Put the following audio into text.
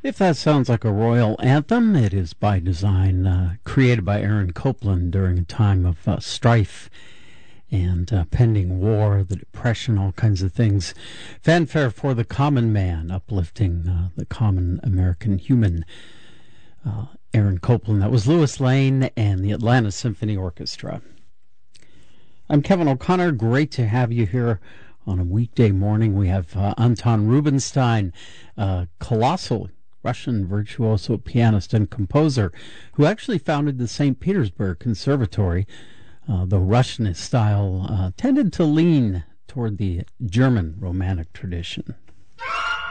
If that sounds like a royal anthem, it is by design, created by Aaron Copland during a time of strife and pending war, the Depression, all kinds of things. Fanfare for the common man, uplifting the common American human. Aaron Copland. That was Louis Lane and the Atlanta Symphony Orchestra. I'm Kevin O'Connor. Great to have you here on a weekday morning. We have Anton Rubinstein, colossal Russian virtuoso pianist and composer who actually founded the St. Petersburg Conservatory. The Russian style tended to lean toward the German Romantic tradition.